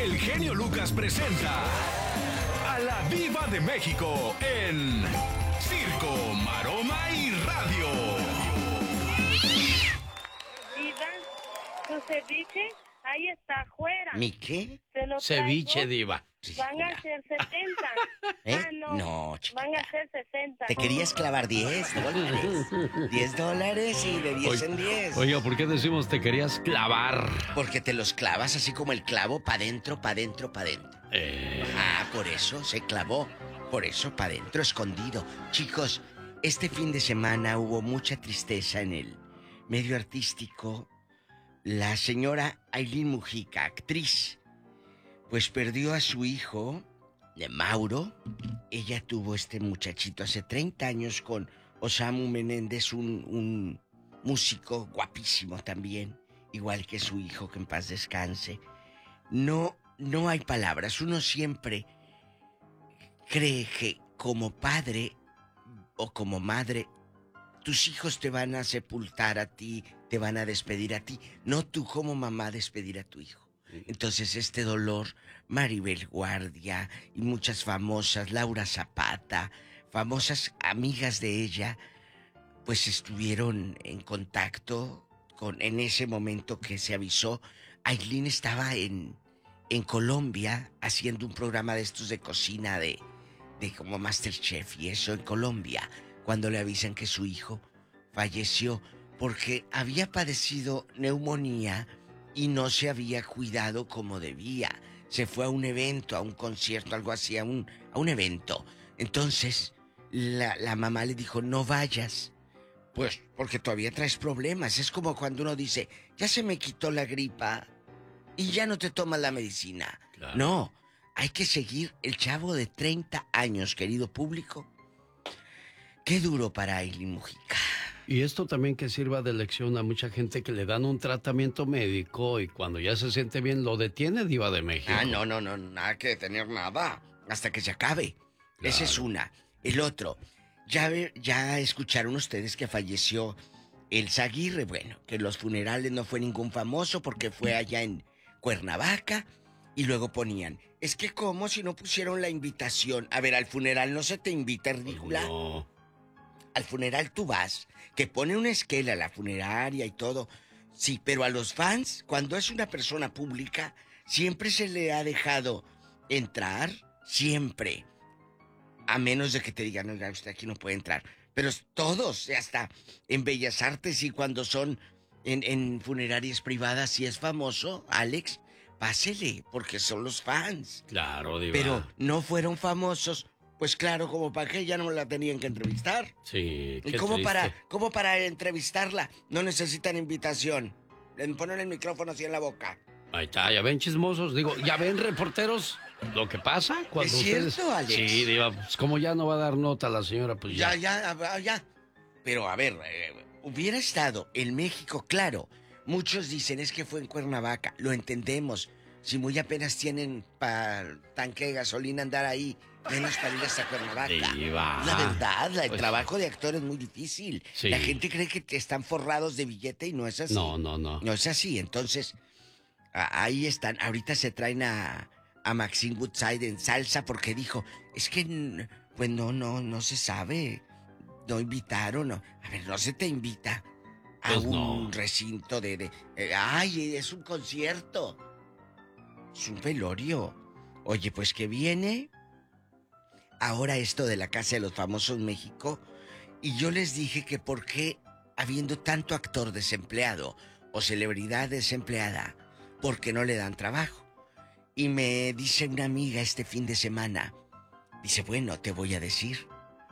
el genio Lucas presenta a la Diva de México en Circo, Maroma y Radio. Diva, tu ceviche, ahí está afuera. ¿Mi qué? Ceviche, Diva. Van a ser 70. ¿Eh? Ah, no. No, chiquita. Van a ser 60. Te querías clavar $10. $10 y de 10 en 10. Oiga, ¿por qué decimos te querías clavar? Porque te los clavas así como el clavo, pa' dentro, pa' dentro, pa' dentro. Ah, por eso se clavó. Por eso, pa' dentro, escondido. Chicos, este fin de semana hubo mucha tristeza en el medio artístico. La señora Ailín Mujica, actriz, pues perdió a su hijo, Mauro. Ella tuvo este muchachito hace 30 años con Osamu Menéndez, un músico guapísimo también, igual que su hijo, que en paz descanse. No hay palabras. Uno siempre cree que como padre o como madre, tus hijos te van a sepultar a ti, te van a despedir a ti, no tú como mamá despedir a tu hijo. Entonces este dolor, Maribel Guardia y muchas famosas, Laura Zapata, famosas amigas de ella, pues estuvieron en contacto en ese momento que se avisó. Ailín estaba en Colombia haciendo un programa de estos de cocina de como MasterChef y eso en Colombia, cuando le avisan que su hijo falleció porque había padecido neumonía y no se había cuidado como debía. Se fue a un evento, a un concierto, algo así, a un evento. Entonces, la mamá le dijo, no vayas. Pues, porque todavía traes problemas. Es como cuando uno dice, ya se me quitó la gripa y ya no te tomas la medicina. Claro. No, hay que seguir. El chavo de 30 años, querido público. Qué duro para Ailín Mujica. Y esto también que sirva de lección a mucha gente que le dan un tratamiento médico y cuando ya se siente bien lo detiene, Diva de México. Ah, no, nada que detener nada, hasta que se acabe. Claro. Esa es una. El otro, ya escucharon ustedes que falleció Elsa Aguirre. Bueno, que en los funerales no fue ningún famoso porque fue allá en Cuernavaca. Y luego ponían, es que ¿cómo si no pusieron la invitación? A ver, al funeral no se te invita, ridícula. Pues no. Al funeral tú vas, que pone una esquela a la funeraria y todo. Sí, pero a los fans, cuando es una persona pública, siempre se le ha dejado entrar, siempre. A menos de que te digan, oiga, usted aquí no puede entrar. Pero todos, hasta en Bellas Artes y cuando son en funerarias privadas, si es famoso, Alex, pásele, porque son los fans. Claro, Diva. Pero no fueron famosos. Pues claro, como para que ya no la tenían que entrevistar. Sí, ¿Y cómo para entrevistarla no necesitan invitación? Le ponen el micrófono así en la boca. Ahí está, ya ven chismosos, digo, ya ven reporteros lo que pasa cuando ¿Es cierto, Alex? Sí, Diva, pues como ya no va a dar nota la señora, pues ya. Ya. Pero a ver, hubiera estado en México, claro. Muchos dicen es que fue en Cuernavaca, lo entendemos. Si muy apenas tienen para tanque de gasolina andar ahí, menos para ir hasta Cuernavaca. Diva. La verdad, el Pues, trabajo de actor es muy difícil. Sí. La gente cree que están forrados de billete y no es así. No. No es así, entonces, ahí están. Ahorita se traen a Maxine Woodside en salsa porque dijo, es que, pues no se sabe. No invitaron, no. A ver, no se te invita a pues un recinto ay, es un concierto. Es un velorio. Oye, pues que viene ahora esto de la Casa de los Famosos México. Y yo les dije que por qué, habiendo tanto actor desempleado o celebridad desempleada, ¿por qué no le dan trabajo? Y me dice una amiga este fin de semana, dice, bueno, te voy a decir,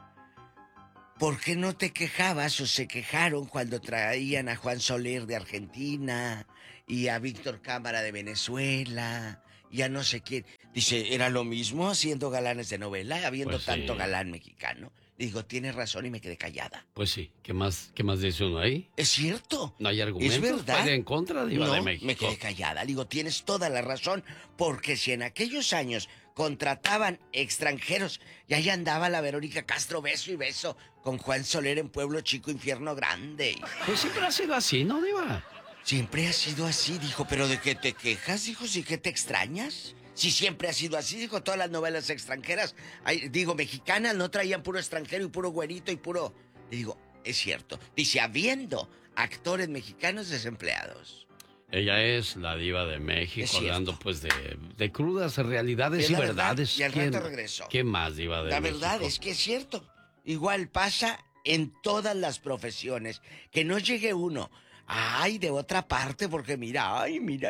¿por qué no te quejabas o se quejaron cuando traían a Juan Soler de Argentina y a Víctor Cámara de Venezuela y a no sé quién? Dice, era lo mismo haciendo galanes de novela, habiendo Pues sí. tanto galán mexicano. Digo, tienes razón y me quedé callada. Pues sí, ¿qué más dice uno ahí? Es cierto. No hay argumentos. Es verdad. Para en contra, Diva No, de México. me quedé callada. Digo, tienes toda la razón, porque si en aquellos años contrataban extranjeros, y ahí andaba la Verónica Castro beso y beso con Juan Soler en Pueblo Chico, Infierno Grande. Pues siempre ha sido así, ¿no, Diva? Siempre ha sido así, dijo, pero ¿de qué te quejas, dijo? ¿Sí que te extrañas? Si siempre ha sido así, dijo, todas las novelas extranjeras, mexicanas, no traían puro extranjero y puro güerito y puro... Le digo, es cierto. Dice, habiendo actores mexicanos desempleados. Ella es la diva de México, hablando pues de crudas realidades y verdades. Y al rato regresó. ¿Qué más, diva de México? La verdad es que es cierto. Igual pasa en todas las profesiones. Que no llegue uno, ay, de otra parte, porque mira,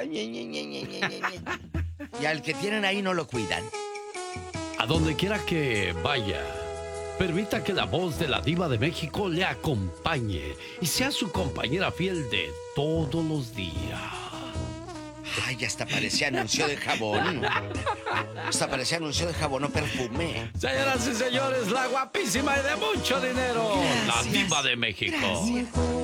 y al que tienen ahí no lo cuidan. A donde quiera que vaya, permita que la voz de la diva de México le acompañe y sea su compañera fiel de todos los días. Ay, hasta parecía anuncio de jabón. Hasta parecía anuncio de jabón o perfume. Señoras y señores, la guapísima y de mucho dinero, gracias, la diva de México. Gracias.